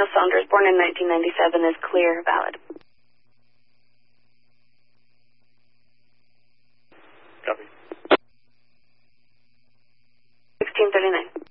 Saunders, born in 1997, is clear, valid. Copy. 1639.